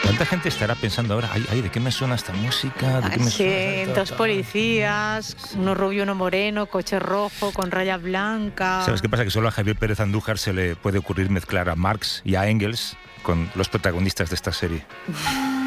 ¿Cuánta gente estará pensando ahora, ay, ¿de qué me suena esta música? ¿De qué me suena Dos policías, uno rubio, uno moreno, coche rojo con rayas blancas. ¿Sabes qué pasa? Que solo a Javier Pérez Andújar se le puede ocurrir mezclar a Marx y a Engels con los protagonistas de esta serie.